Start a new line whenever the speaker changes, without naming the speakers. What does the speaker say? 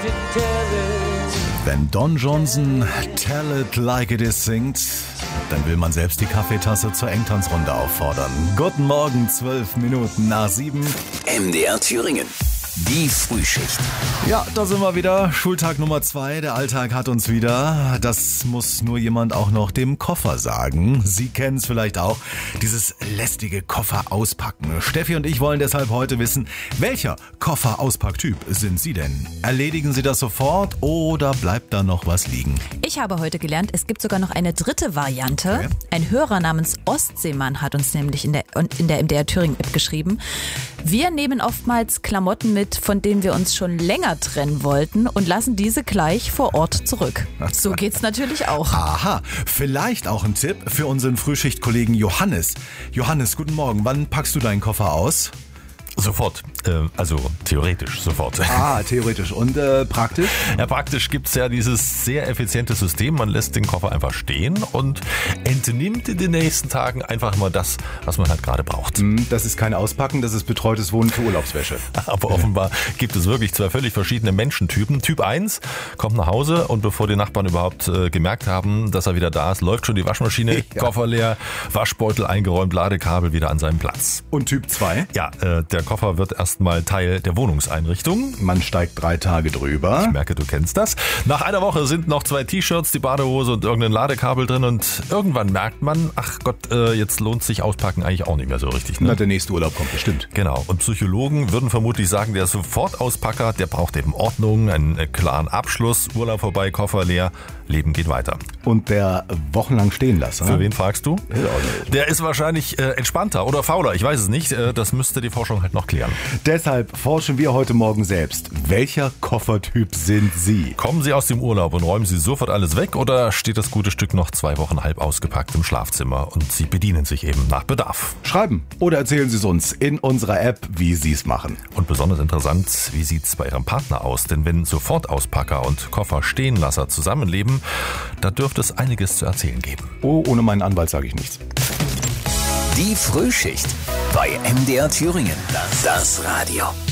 Wenn Don Johnson Tell It Like It Is singt, dann will man selbst die Kaffeetasse zur Engtanzrunde auffordern. Guten Morgen, 12 Minuten nach 7.
MDR Thüringen. Die Frühschicht.
Ja, da sind wir wieder. Schultag Nummer 2. Der Alltag hat uns wieder. Das muss nur jemand auch noch dem Koffer sagen. Sie kennen es vielleicht auch. Dieses lästige Koffer auspacken. Steffi und ich wollen deshalb heute wissen, welcher Koffer-Auspacktyp sind Sie denn? Erledigen Sie das sofort oder bleibt da noch was liegen?
Ich habe heute gelernt, es gibt sogar noch eine dritte Variante.
Okay.
Ein Hörer namens Ostseemann hat uns nämlich in der MDR Thüringen-App geschrieben. Wir nehmen oftmals Klamotten mit, von denen wir uns schon länger trennen wollten und lassen diese gleich vor Ort zurück. So geht's natürlich auch.
Aha, vielleicht auch ein Tipp für unseren Frühschichtkollegen Johannes. Johannes, guten Morgen. Wann packst du deinen Koffer aus?
Sofort, also theoretisch sofort.
Ah, theoretisch. Und praktisch?
Ja, praktisch gibt's ja dieses sehr effiziente System. Man lässt den Koffer einfach stehen und entnimmt in den nächsten Tagen einfach mal das, was man halt gerade braucht.
Das ist kein Auspacken, das ist betreutes Wohnen für Urlaubswäsche.
Aber offenbar gibt es wirklich zwei völlig verschiedene Menschentypen. Typ 1 kommt nach Hause und bevor die Nachbarn überhaupt gemerkt haben, dass er wieder da ist, läuft schon die Waschmaschine, ja. Koffer leer, Waschbeutel eingeräumt, Ladekabel wieder an seinem Platz.
Und Typ 2?
Ja, der Koffer wird erstmal Teil der Wohnungseinrichtung.
Man steigt 3 Tage drüber.
Ich merke, du kennst das. Nach einer Woche sind noch 2 T-Shirts, die Badehose und irgendein Ladekabel drin und irgendwann merkt man, ach Gott, jetzt lohnt sich Auspacken eigentlich auch nicht mehr so richtig. Ne?
Na, der nächste Urlaub kommt bestimmt.
Genau. Und Psychologen würden vermutlich sagen, der Sofortauspacker, der braucht eben Ordnung, einen klaren Abschluss, Urlaub vorbei, Koffer leer, Leben geht weiter.
Und der wochenlang stehen lassen.
Für wen fragst du? Der ist wahrscheinlich entspannter oder fauler, ich weiß es nicht. Das müsste die Forschung halt noch klären.
Deshalb forschen wir heute Morgen selbst. Welcher Koffertyp sind Sie?
Kommen Sie aus dem Urlaub und räumen Sie sofort alles weg oder steht das gute Stück noch 2 Wochen halb ausgepackt im Schlafzimmer und Sie bedienen sich eben nach Bedarf?
Schreiben oder erzählen Sie es uns in unserer App, wie Sie es machen.
Und besonders interessant, wie sieht es bei Ihrem Partner aus? Denn wenn Sofortauspacker und Kofferstehenlasser zusammenleben, da dürfte es einiges zu erzählen geben.
Oh, ohne meinen Anwalt sage ich nichts.
Die Frühschicht bei MDR Thüringen. Das Radio.